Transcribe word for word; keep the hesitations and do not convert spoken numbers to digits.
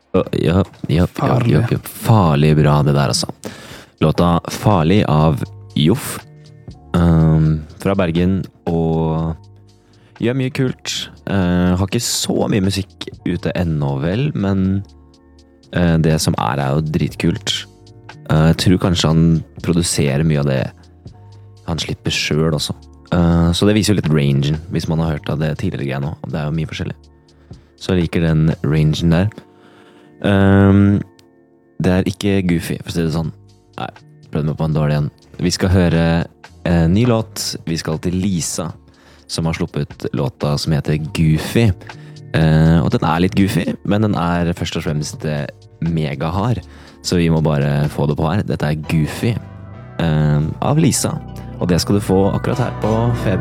Ja, ja, ja, Farlig. ja, ja. Farlig bra det der altså. Låta Farlig av Joff. Um, fra Bergen, og gjør mye kult. Uh, har ikke så mye musikk ute ennå vel, men uh, det som er er jo dritkult. Uh, jeg tror kanskje han produserer mye av det han slipper selv også. Uh, så det viser jo litt rangen, hvis man har hørt av det tidligere greia nå. Det er jo mye forskjellig. Så jeg liker den rangen der. Um, det er ikke goofy, for å si det sånn. Nei, prøvde meg på en dårlig en. Vi skal høre en ny låt. Vi skal til Lisa, som har sluppet låta som heter Goofy. Uh, og den er litt goofy, men den er først og fremst megahard. Så vi må bare få det på her. Dette er Goofy uh, av Lisa. Og det skal du få akkurat her på Feber.